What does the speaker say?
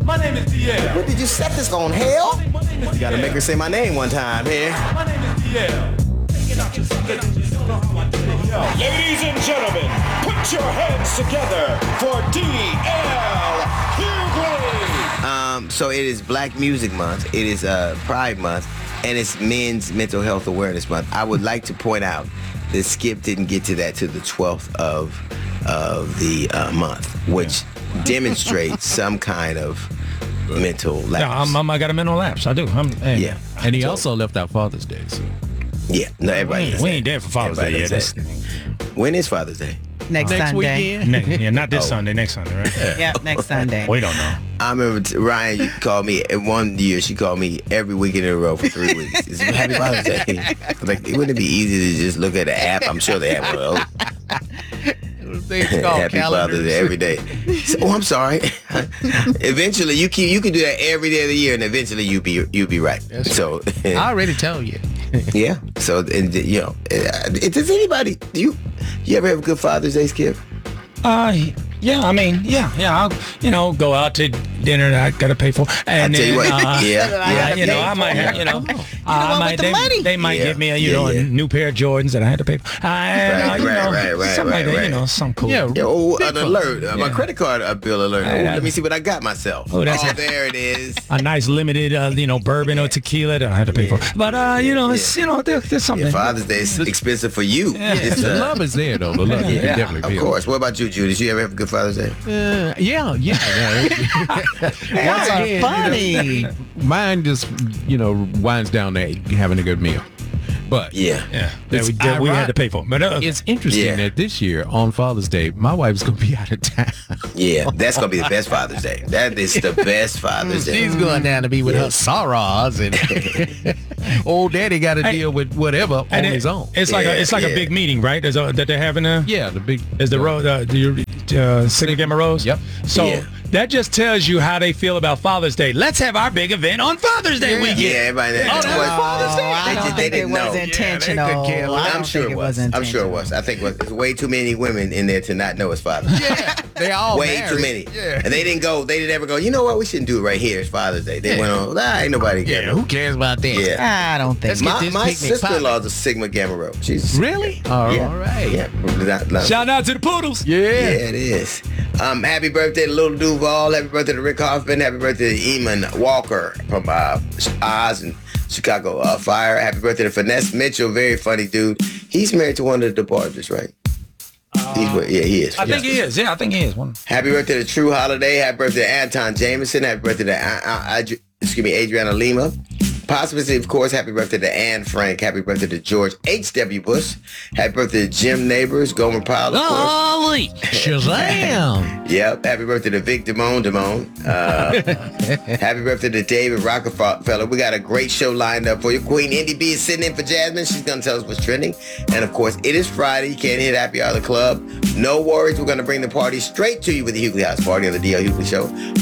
My name is DL. What did you set this on, hell? My name is You gotta DL. make her say my name one time here. My name is DL. Ladies and gentlemen, put your hands together for D.L. Hughley. So it is Black Music Month. It is Pride Month, and it's Men's Mental Health Awareness Month. I would like to point out that Skip didn't get to that to the 12th of the month, which demonstrates some kind of mental lapse. Yeah, I got a mental lapse. I do. Yeah. And he also left out Father's Day. So. Yeah, no, everybody. We ain't there for Father's Day Everybody yet. does that. When is Father's Day? Next Sunday. weekend. Yeah, not this Sunday. Next Sunday, right? Yep, next Sunday. We don't know. I remember Ryan called me, and one year she called me every weekend in a row for 3 weeks. It's Happy Father's Day. Like, wouldn't it be easy to just look at the app? I'm sure they have one of those. Happy Father's Day every day. So, I'm sorry. Eventually, you can do that every day of the year, and eventually you'll be right. That's so I already tell you. yeah. So and you know, does anybody you ever have a good Father's Day, Skip? Yeah, I mean, yeah. I'll, go out to dinner that I gotta pay for, and I tell you what, I might have, they might Yeah. give me a Yeah. new pair of Jordans that I had to pay for. Right, something like that, right. Something cool. Yeah. An alert, my credit card bill alert. Let me see what I got myself. Oh, that's it. There it is. A nice limited, bourbon or tequila that I had to pay for. But it's there's something. Yeah, Father's Day is expensive for you. Yeah. It's, The love is there, though. The love you can definitely of feel. course. What about you, Judy? Did you ever have a good Father's Day? Yeah. Once again, funny. Mine just, winds down to having a good meal. But Yeah. That we had to pay for. But it's interesting Yeah. that this year on Father's Day, my wife's gonna be out of town. Yeah, that's gonna be the best Father's Day. That is the best Father's Day. She's going down to be with her sorrows, and old daddy got to deal with whatever on his own. It's like a big meeting, right? That they're having a The big is the road Sigma Gamma Rose. Yep. So Yeah. that just tells you how they feel about Father's Day. Let's have our big event on Father's Day weekend. Yeah, everybody. Oh, that was Father's Day? I don't think it was intentional. I I'm don't sure think it was. I'm sure it was. I think there's way too many women in there to not know it's Father's Day. Yeah, they all Way married. too many. Yeah. And they didn't ever go, you know what, we shouldn't do it right here. It's Father's Day. They went on, ain't nobody Yeah, care. who cares about that? Yeah. I don't think. Let's get this My picnic sister-in-law is a Sigma Gamma Rho. She's Really? All yeah. right. Yeah. Shout out to the Poodles. Yeah, it is. Happy birthday to Little Duval. Happy birthday to Rick Hoffman. Happy birthday to Eamon Walker from Oz and Chicago Fire. Happy birthday to Finesse Mitchell. Very funny dude. He's married to one of the DeBarges, right? He is. I think he is. Yeah, I think he is. One. Happy birthday to True Holiday. Happy birthday to Anton Jameson. Happy birthday to Adriana Lima. Possibly, of course, happy birthday to Anne Frank. Happy birthday to George H.W. Bush. Happy birthday to Jim Neighbors, Gomer Pyle, of course. Golly, Shazam! Yep. Happy birthday to Vic Damone. Happy birthday to David Rockefeller. We got a great show lined up for you. Queen Indy B is sitting in for Jasmine. She's going to tell us what's trending. And, of course, it is Friday. You can't hit Happy Hour Club. No worries. We're going to bring the party straight to you with the Hughley House Party on the D.L. Hughley Show.